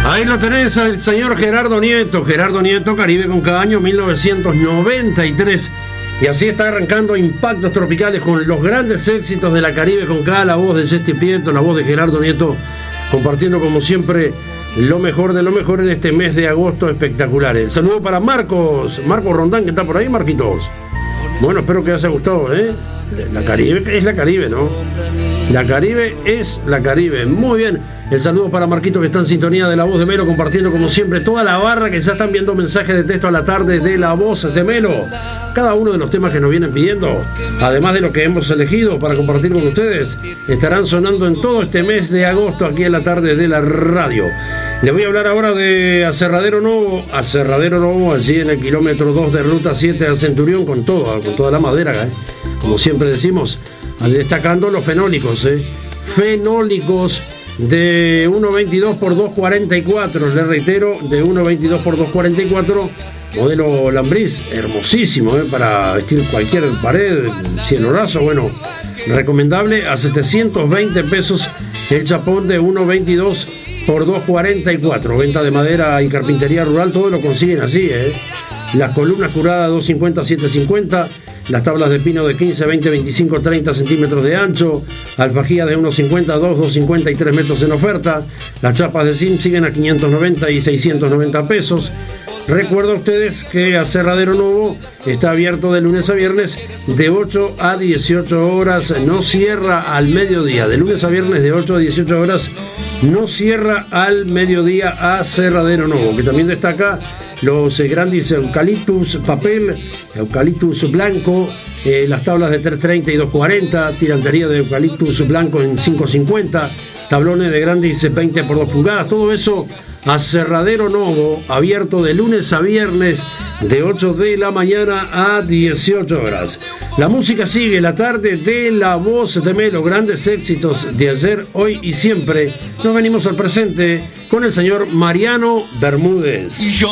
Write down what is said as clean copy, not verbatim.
Ahí lo tenés al señor Gerardo Nieto. Gerardo Nieto, Caribe con K, año 1993. Y así está arrancando Impactos Tropicales con los grandes éxitos de la Caribe con K, la voz de Jesti Pietro, la voz de Gerardo Nieto, compartiendo como siempre lo mejor de lo mejor en este mes de agosto espectacular. El saludo para Marcos Rondán, que está por ahí, Marquitos. Bueno, espero que les haya gustado, ¿eh? La Caribe es la Caribe, ¿no? La Caribe es la Caribe. Muy bien. El saludo para Marquito, que está en sintonía de La Voz de Melo, compartiendo como siempre toda la barra que ya están viendo mensajes de texto a la tarde de La Voz de Melo. Cada uno de los temas que nos vienen pidiendo, además de lo que hemos elegido para compartir con ustedes, estarán sonando en todo este mes de agosto aquí en la tarde de la radio. Les voy a hablar ahora de Aserradero Novo, allí en el kilómetro 2 de Ruta 7 a Centurión, con toda la madera, como siempre decimos, destacando los fenólicos, fenólicos de 1.22 por 2.44, les reitero, de 1.22 por 2.44, modelo Lambrís, hermosísimo, para vestir cualquier pared, cielo raso, bueno, recomendable, a 720 pesos el chapón de 1.22 por 2.44, venta de madera y carpintería rural, todo lo consiguen así, las columnas curadas 250, 750, las tablas de pino de 15, 20, 25, 30 centímetros de ancho, alfajía de 1.50, 2.50 y 3 metros en oferta, las chapas de zinc siguen a 590 y 690 pesos. Recuerdo a ustedes que Aserradero Novo está abierto de lunes a viernes de 8 a 18 horas, no cierra al mediodía, de lunes a viernes de 8 a 18 horas, no cierra al mediodía Aserradero Novo, que también destaca los grandes eucaliptus papel, eucaliptus blanco, las tablas de 3.30 y 2.40, tirantería de eucaliptus blanco en 5.50, tablones de grandes 20 por 2 pulgadas, todo eso Aserradero Novo, abierto de lunes a viernes de 8 de la mañana a 18 horas. La música sigue, la tarde de La Voz de Melo, grandes éxitos de ayer, hoy y siempre. Nos venimos al presente con el señor Mariano Bermúdez.